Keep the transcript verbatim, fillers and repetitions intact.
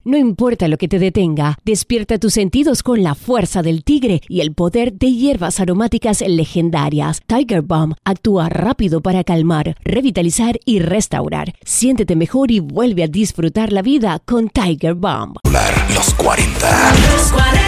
No importa lo que te detenga, despierta tus sentidos con la fuerza del tigre y el poder de hierbas aromáticas legendarias. Tiger Balm actúa rápido para calmar, revitalizar y restaurar. Siéntete mejor y vuelve a disfrutar la vida con Tiger Balm. Los cuarenta. Los cuarenta.